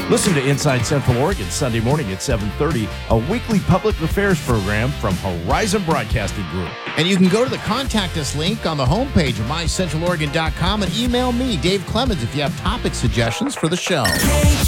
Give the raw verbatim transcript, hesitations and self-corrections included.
Listen to Inside Central Oregon Sunday morning at seven thirty, a weekly public affairs program from Horizon Broadcasting Group. And you can go to the Contact Us link on the homepage of my central oregon dot com and email me, Dave Clemens, if you have topic suggestions for the show.